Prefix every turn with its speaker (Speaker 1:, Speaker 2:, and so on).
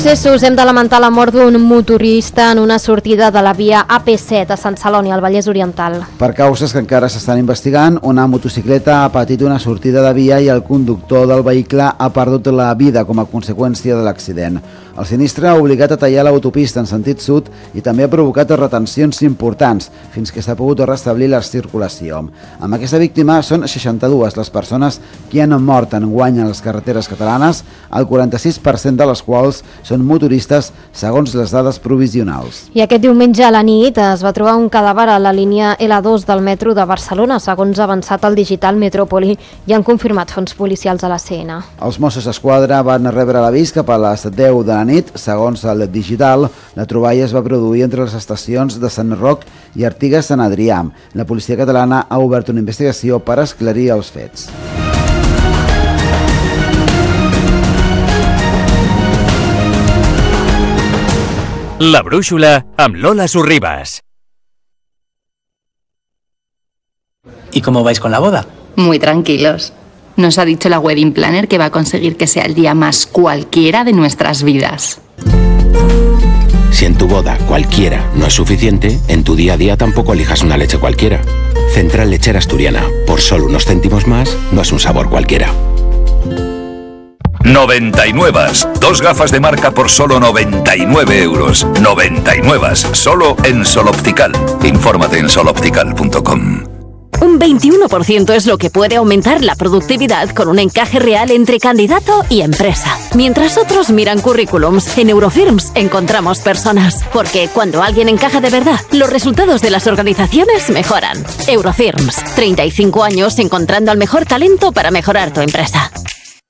Speaker 1: Us hem de lamentar la mort d'un motorista en una sortida de la via AP7 a Sant Celoni, al Vallès Oriental.
Speaker 2: Per causes que encara s'estan investigant, una motocicleta ha patit una sortida de via i el conductor del vehicle ha perdut la vida com a conseqüència de l'accident. El sinistre ha obligat a tallar l'autopista en sentit sud i també ha provocat retencions importants, fins que s'ha pogut restablir la circulació. Amb aquesta víctima són 62 les persones que han mort enguany a les carreteres catalanes, el 46% de les quals són motoristes, segons les dades provisionals.
Speaker 1: I aquest diumenge a la nit es va trobar un cadàver a la línia L2 del metro de Barcelona, segons ha avançat el digital Metrópoli, i han confirmat fons policials a la CN.
Speaker 2: Els Mossos d'Esquadra van rebre l'avís cap a les 10 de la nit. Segons el digital, la troballa es va produir entre les estacions de Sant Roc i Artigas-Sant Adrià. La policia catalana ha obert una investigació per esclarir els fets.
Speaker 3: La Brúixola amb Lola Sorribas.
Speaker 4: ¿Y cómo vais con la boda?
Speaker 5: Muy tranquilos. Nos ha dicho la wedding planner que va a conseguir que sea el día más cualquiera de nuestras vidas.
Speaker 6: Si en tu boda cualquiera no es suficiente, en tu día a día tampoco elijas una leche cualquiera. Central Lechera Asturiana, por solo unos céntimos más, no es un sabor cualquiera.
Speaker 7: 99. Dos gafas de marca por solo 99 euros. 99. Solo en Sol Optical. Infórmate en soloptical.com.
Speaker 8: Un 21% es lo que puede aumentar la productividad con un encaje real entre candidato y empresa. Mientras otros miran currículums, en Eurofirms encontramos personas. Porque cuando alguien encaja de verdad, los resultados de las organizaciones mejoran. Eurofirms, 35 años encontrando al mejor talento para mejorar tu empresa.